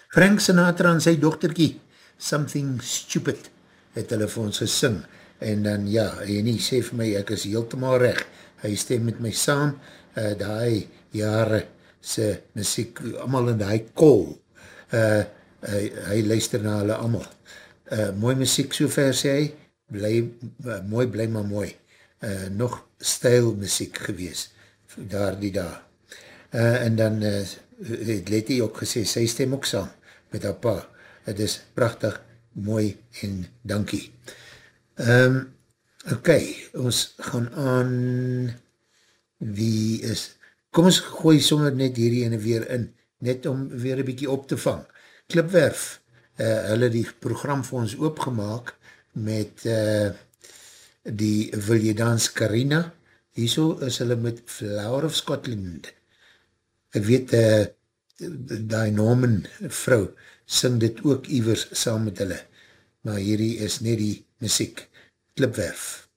Frank Sinatra en sy dochterkie, Something Stupid, het hulle vir ons gesing, en dan ja, en hy sê vir my, ek is heeltemaal reg, hy stem met my saam, die jare sy muziek, allemaal in die kool, hy luister na hulle allemaal. Mooi muziek sover sê hy, mooi bly maar mooi, nog stijl muziek gewees, daar die daar. En dan het Letty ook gesê, sy stem ook saam met haar pa. Het is prachtig, mooi en dankie. Ok, ons gaan aan, wie is, kom ons gooi sommer net hierdie ene weer in, net om weer een bykie op te vang. Klipwerf, hulle die program vir ons oopgemaak met die Wil Jy Dans Carina, hierso is hulle met Flower of Scotland. Ek weet, die Norman vrou sing dit ook iewers saam met hulle, maar hierdie is net die muziek, Klipwerf.